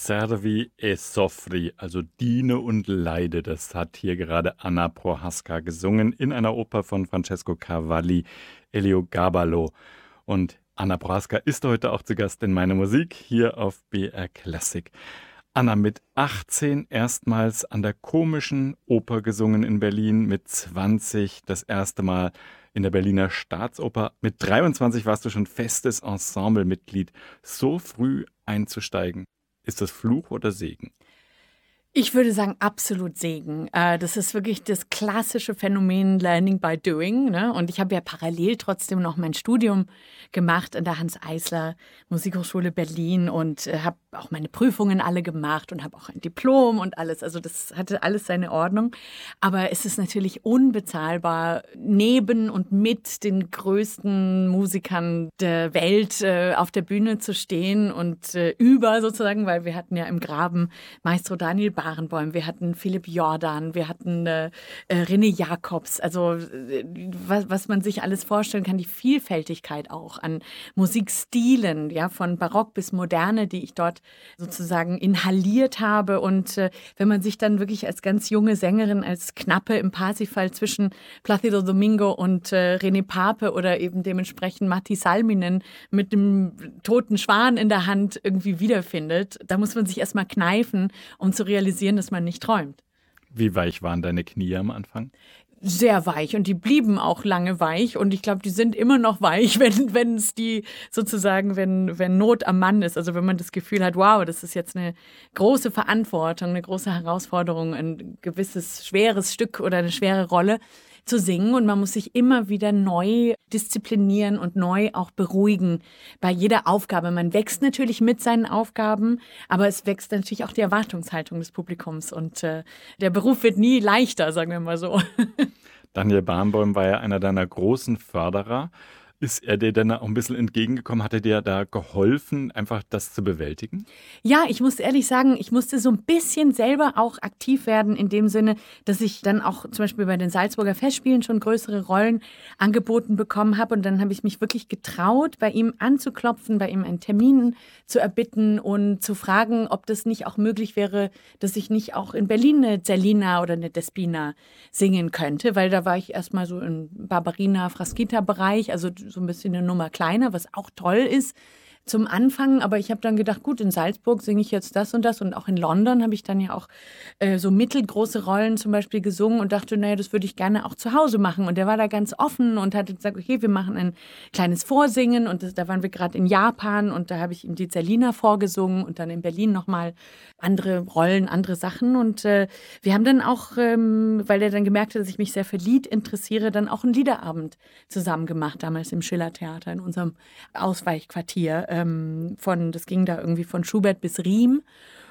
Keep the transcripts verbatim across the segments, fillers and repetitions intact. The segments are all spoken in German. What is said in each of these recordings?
Servi e soffri, also diene und leide. Das hat hier gerade Anna Prohaska gesungen in einer Oper von Francesco Cavalli, Eliogabalo. Und Anna Prohaska ist heute auch zu Gast in meiner Musik hier auf B R Classic. Anna, mit achtzehn erstmals an der Komischen Oper gesungen in Berlin, mit zwanzig das erste Mal in der Berliner Staatsoper. Mit dreiundzwanzig warst du schon festes Ensemblemitglied. So früh einzusteigen, ist das Fluch oder Segen? Ich würde sagen, absolut Segen. Das ist wirklich das klassische Phänomen Learning by Doing. Ne? Und ich habe ja parallel trotzdem noch mein Studium gemacht an der Hanns-Eisler Musikhochschule Berlin und habe auch meine Prüfungen alle gemacht und habe auch ein Diplom und alles. Also das hatte alles seine Ordnung. Aber es ist natürlich unbezahlbar, neben und mit den größten Musikern der Welt äh, auf der Bühne zu stehen und äh, über sozusagen, weil wir hatten ja im Graben Maestro Daniel Barenboim, wir hatten Philipp Jordan, wir hatten äh, äh, René Jacobs, also äh, was, was man sich alles vorstellen kann, die Vielfältigkeit auch an Musikstilen, ja, von Barock bis Moderne, die ich dort sozusagen inhaliert habe. Und äh, wenn man sich dann wirklich als ganz junge Sängerin, als Knappe im Parsifal zwischen Plácido Domingo und äh, René Pape oder eben dementsprechend Matti Salminen mit dem toten Schwan in der Hand irgendwie wiederfindet, da muss man sich erstmal kneifen, um zu realisieren, dass man nicht träumt. Wie weich waren deine Knie am Anfang? Sehr weich und die blieben auch lange weich und ich glaube, die sind immer noch weich, wenn wenn es die sozusagen, wenn wenn Not am Mann ist, also wenn man das Gefühl hat, wow, das ist jetzt eine große Verantwortung, eine große Herausforderung, ein gewisses schweres Stück oder eine schwere Rolle zu singen und man muss sich immer wieder neu disziplinieren und neu auch beruhigen bei jeder Aufgabe. Man wächst natürlich mit seinen Aufgaben, aber es wächst natürlich auch die Erwartungshaltung des Publikums und äh, der Beruf wird nie leichter, sagen wir mal so. Daniel Barenboim war ja einer deiner großen Förderer. Ist er dir denn auch ein bisschen entgegengekommen? Hat er dir da geholfen, einfach das zu bewältigen? Ja, ich muss ehrlich sagen, ich musste so ein bisschen selber auch aktiv werden in dem Sinne, dass ich dann auch zum Beispiel bei den Salzburger Festspielen schon größere Rollen angeboten bekommen habe. Und dann habe ich mich wirklich getraut, bei ihm anzuklopfen, bei ihm einen Termin zu erbitten und zu fragen, ob das nicht auch möglich wäre, dass ich nicht auch in Berlin eine Zerlina oder eine Despina singen könnte. Weil da war ich erstmal so im Barberina-Frasquita-Bereich, also so ein bisschen eine Nummer kleiner, was auch toll ist zum Anfang. Aber ich habe dann gedacht, gut, in Salzburg singe ich jetzt das und das. Und auch in London habe ich dann ja auch äh, so mittelgroße Rollen zum Beispiel gesungen und dachte, naja, das würde ich gerne auch zu Hause machen. Und der war da ganz offen und hat gesagt, okay, wir machen ein kleines Vorsingen. Und das, da waren wir gerade in Japan und da habe ich ihm die Zerlina vorgesungen und dann in Berlin nochmal andere Rollen, andere Sachen. Und äh, wir haben dann auch, ähm, weil er dann gemerkt hat, dass ich mich sehr für Lied interessiere, dann auch einen Liederabend zusammen gemacht, damals im Schillertheater in unserem Ausweichquartier. Ähm, von, das ging da irgendwie von Schubert bis Riem.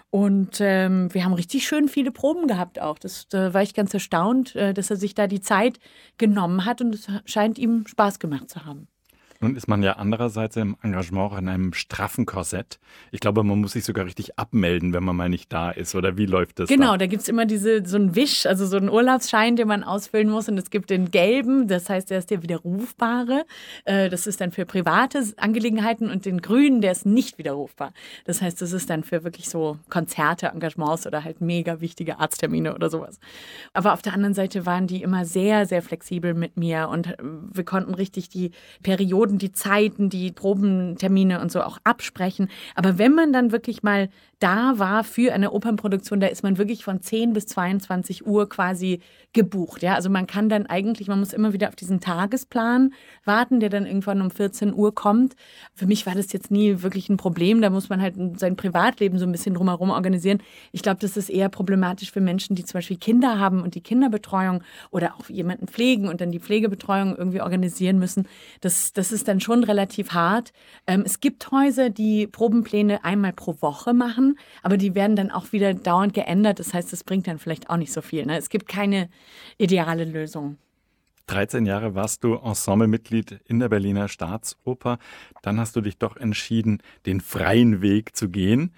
Und ähm, wir haben richtig schön viele Proben gehabt auch. Das, da war ich ganz erstaunt, äh, dass er sich da die Zeit genommen hat und es scheint ihm Spaß gemacht zu haben. Nun ist man ja andererseits im Engagement auch in einem straffen Korsett. Ich glaube, man muss sich sogar richtig abmelden, wenn man mal nicht da ist. Oder wie läuft das? Genau, da, da gibt es immer diese, so einen Wisch, also so einen Urlaubsschein, den man ausfüllen muss. Und es gibt den gelben, das heißt, der ist der widerrufbare. Äh, das ist dann für private Angelegenheiten. Und den grünen, der ist nicht widerrufbar. Das heißt, das ist dann für wirklich so Konzerte, Engagements oder halt mega wichtige Arzttermine oder sowas. Aber auf der anderen Seite waren die immer sehr, sehr flexibel mit mir. Und wir konnten richtig die Periode, die Zeiten, die Probentermine und so auch absprechen. Aber wenn man dann wirklich mal da war für eine Opernproduktion, da ist man wirklich von zehn bis zweiundzwanzig Uhr quasi gebucht. Ja? Also man kann dann eigentlich, man muss immer wieder auf diesen Tagesplan warten, der dann irgendwann um vierzehn Uhr kommt. Für mich war das jetzt nie wirklich ein Problem. Da muss man halt sein Privatleben so ein bisschen drumherum organisieren. Ich glaube, das ist eher problematisch für Menschen, die zum Beispiel Kinder haben und die Kinderbetreuung oder auch jemanden pflegen und dann die Pflegebetreuung irgendwie organisieren müssen. Das, das ist dann schon relativ hart. Ähm, es gibt Häuser, die Probenpläne einmal pro Woche machen, aber die werden dann auch wieder dauernd geändert. Das heißt, das bringt dann vielleicht auch nicht so viel. Ne? Es gibt keine ideale Lösung. dreizehn Jahre warst du Ensemblemitglied in der Berliner Staatsoper. Dann hast du dich doch entschieden, den freien Weg zu gehen.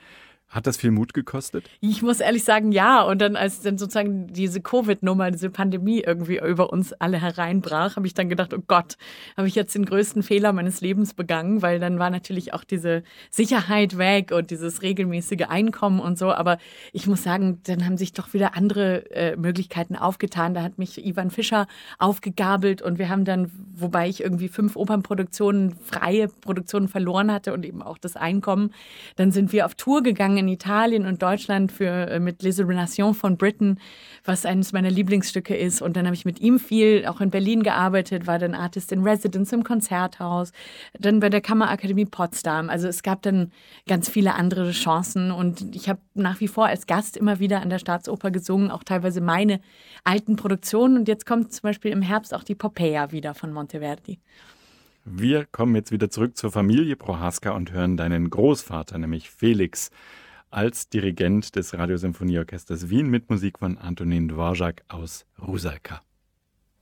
Hat das viel Mut gekostet? Ich muss ehrlich sagen, ja. Und dann, als dann sozusagen diese Covid-Nummer, diese Pandemie irgendwie über uns alle hereinbrach, habe ich dann gedacht, oh Gott, habe ich jetzt den größten Fehler meines Lebens begangen, weil dann war natürlich auch diese Sicherheit weg und dieses regelmäßige Einkommen und so. Aber ich muss sagen, dann haben sich doch wieder andere äh, Möglichkeiten aufgetan. Da hat mich Ivan Fischer aufgegabelt und wir haben dann, wobei ich irgendwie fünf Opernproduktionen, freie Produktionen verloren hatte und eben auch das Einkommen, dann sind wir auf Tour gegangen in Italien und Deutschland für, mit Les Illuminations von Britten, was eines meiner Lieblingsstücke ist. Und dann habe ich mit ihm viel auch in Berlin gearbeitet, war dann Artist in Residence im Konzerthaus, dann bei der Kammerakademie Potsdam. Also es gab dann ganz viele andere Chancen und ich habe nach wie vor als Gast immer wieder an der Staatsoper gesungen, auch teilweise meine alten Produktionen. Und jetzt kommt zum Beispiel im Herbst auch die Popea wieder von Monteverdi. Wir kommen jetzt wieder zurück zur Familie Prohaska und hören deinen Großvater, nämlich Felix, als Dirigent des Radiosymphonieorchesters Wien mit Musik von Antonin Dvorak aus Rusalka.